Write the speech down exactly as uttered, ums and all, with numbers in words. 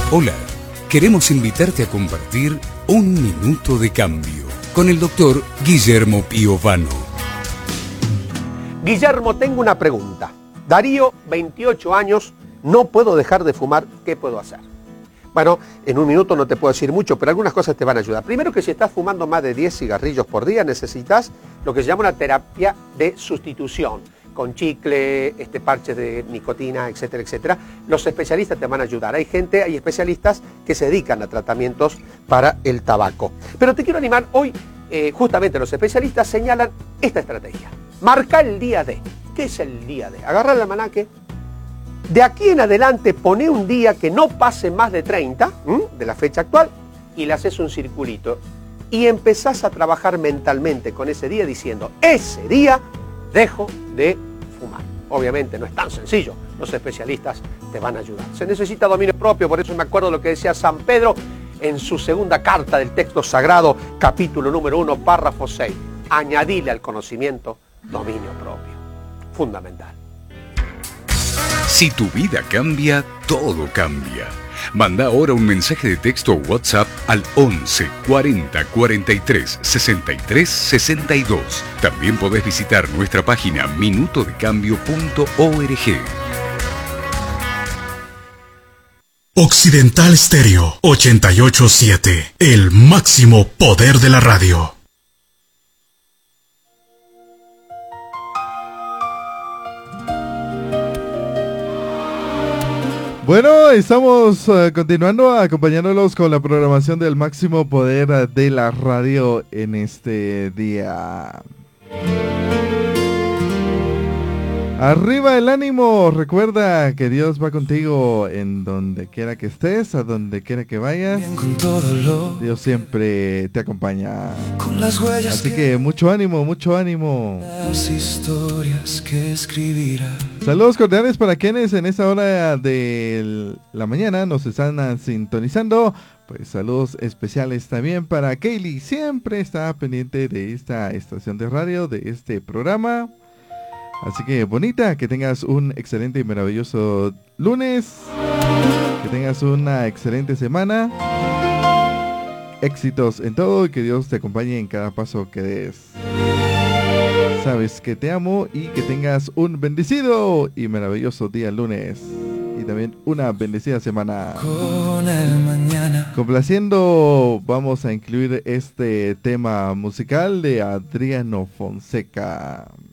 Hola, queremos invitarte a compartir Un Minuto de Cambio con el doctor Guillermo Piovano. Guillermo, tengo una pregunta. Darío, veintiocho años, no puedo dejar de fumar, ¿qué puedo hacer? Bueno, en un minuto no te puedo decir mucho, pero algunas cosas te van a ayudar. Primero, que si estás fumando más de diez cigarrillos por día, necesitas lo que se llama una terapia de sustitución, con chicle, este, parches de nicotina, etcétera, etcétera. Los especialistas te van a ayudar. Hay gente, hay especialistas que se dedican a tratamientos para el tabaco. Pero te quiero animar, hoy eh, justamente los especialistas señalan esta estrategia. Marca el día D. ¿Qué es el día D? Agarra el almanaque. De aquí en adelante pone un día que no pase más de treinta, ¿m? de la fecha actual, y le haces un circulito. Y empezás a trabajar mentalmente con ese día diciendo, ese día dejo de fumar. Obviamente no es tan sencillo, los especialistas te van a ayudar. Se necesita dominio propio, por eso me acuerdo lo que decía San Pedro en su segunda carta del texto sagrado, capítulo número uno, párrafo seis. Añadile al conocimiento dominio propio. Fundamental. Si tu vida cambia, todo cambia. Manda ahora un mensaje de texto o WhatsApp al once cuarenta cuarenta y tres sesenta y tres sesenta y dos. También podés visitar nuestra página minuto de cambio punto org. Occidental Stereo ochenta y ocho punto siete, el máximo poder de la radio. Bueno, estamos uh, continuando acompañándolos con la programación del máximo poder uh, de la radio en este día. Arriba el ánimo, recuerda que Dios va contigo en donde quiera que estés, a donde quiera que vayas. Dios siempre te acompaña. Así que mucho ánimo, mucho ánimo. Las historias que escribirá. Saludos cordiales para quienes en esta hora de la mañana nos están sintonizando. Pues saludos especiales también para Kaylee, siempre está pendiente de esta estación de radio, de este programa. Así que bonita, que tengas un excelente y maravilloso lunes, que tengas una excelente semana, éxitos en todo y que Dios te acompañe en cada paso que des. Sabes que te amo y que tengas un bendecido y maravilloso día lunes y también una bendecida semana. Con el mañana. Complaciendo, vamos a incluir este tema musical de Adriano Fonseca.